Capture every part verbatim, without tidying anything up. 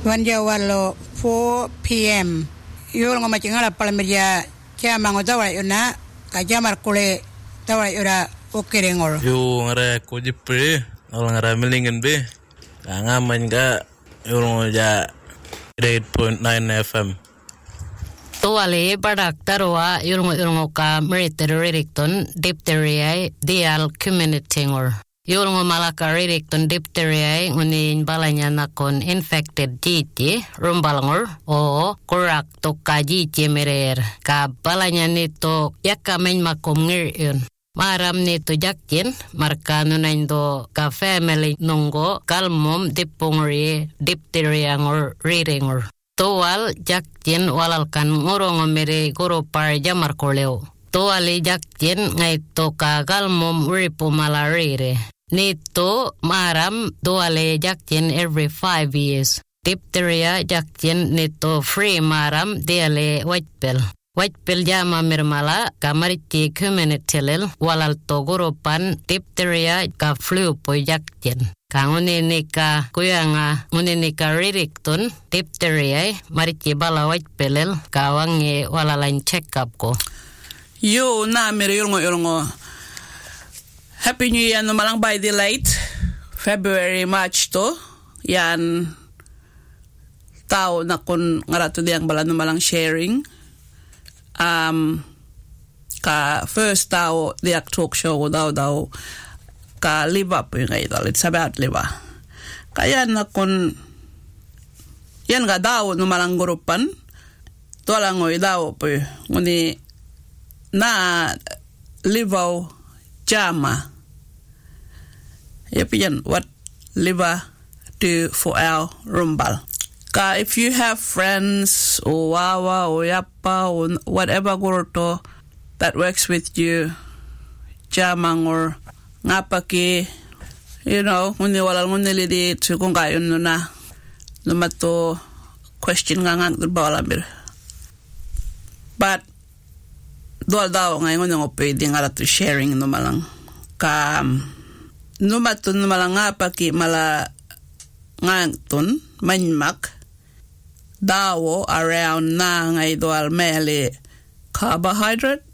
Vanjawalo four p.m. Yul ngomacingala palmeria Jamang tawai una kajamar kule tawai ura ukirengol. Yo ngara kojipre orang ngara melingen be. Ngaman ga yul ja eight point nine F M. Tuwali badak tarwa yul ngulungo ka military rikton diphtheria dial communitingor. Yul malaka rikton diphtheria ngunin balanya nakon infected jiti rumbalngor o kurak to kajiti merer ka balanya nito yakamen makom ngir maram nito jaktin markano naindo ka family nungo kalmom dipungri diphtheria ngor riringor towal jaktin walalkan ngorong mere goro par jamar koleo towali jaktin ngaito ka kalmom ripo malarire nito maram doale jaktin every five years. Diphtheria jaktin nito free maram diale whitepel. Whitepel jama mirmala kamariti communitylil walal togoropan diphtheria ka flu po jaktin. Kanguni ka kuyanga nguni ka ririkton diphtheria mariti bala whitepelil kawangi walalain check up ko. Yo na miriyongo yongo. Happy New Year no malang by the late February March to yan tao na kun ngarato diyang bala no malang sharing um ka first tao diak talk show daw daw ka live up yung idol it's about live kaya na kun yan ga daw no malang grupan to lang oy daw po nguni na live jama. Yapian, what liver do for our rumbal? Ka if you have friends or wawa or yappa or whatever goroto that works with you, jamang or ngapaki, you know, nguni walal nguni lidi tukong kayon na lumato question nga nga bawalamir. But doal daw ngayon ng pwede nga rato sharing no malang ka numatun no malang nga paki mala ngantun manmak dawo around na ngay doal mele carbohydrate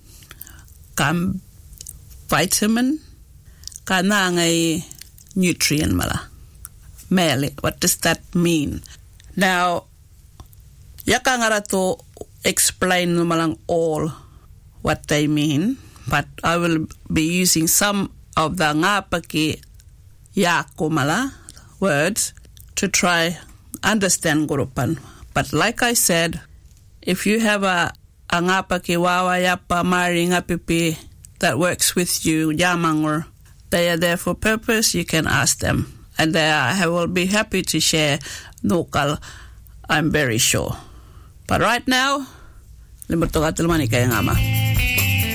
kam vitamin ka na ngay nutrient mala mele. What does that mean? Now yaka nga rato explain no malang all what they mean, but I will be using some of the ngapaki yakumala words to try understand gurupan. But like I said, if you have a, a ngapaki wawa yapa mari ngapipi that works with you, yamangor, they are there for purpose, you can ask them. And they are, I will be happy to share local, I'm very sure. But right now, limutugatul manikay ngama.